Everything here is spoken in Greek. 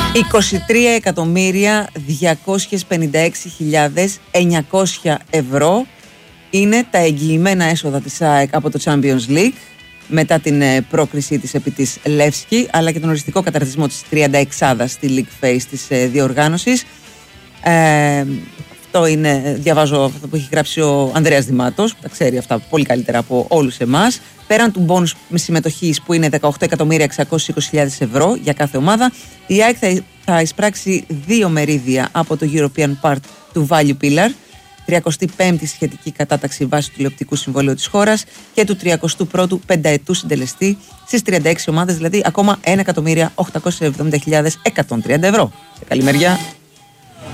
23.256.900 ευρώ είναι τα εγγυημένα έσοδα της ΑΕΚ από το Champions League μετά την πρόκρισή της επί της Λεύσκη, αλλά και τον οριστικό καταρτισμό της 36άδας στη League Phase της διοργάνωσης. Αυτό είναι, διαβάζω αυτό που έχει γράψει ο Ανδρέας Δημάτος, τα ξέρει αυτά πολύ καλύτερα από όλους εμάς. Πέραν του μπόνους με συμμετοχής που είναι 18.620.000 ευρώ για κάθε ομάδα, η ΑΕΚ θα εισπράξει 2 μερίδια από το European Part του Value Pillar, 35η σχετική κατάταξη βάσει του τηλεοπτικού συμβολίου της χώρας και του 31ου πενταετού συντελεστή στις 36 ομάδες, δηλαδή ακόμα 1.870.130 ευρώ. Σε καλή μεριά.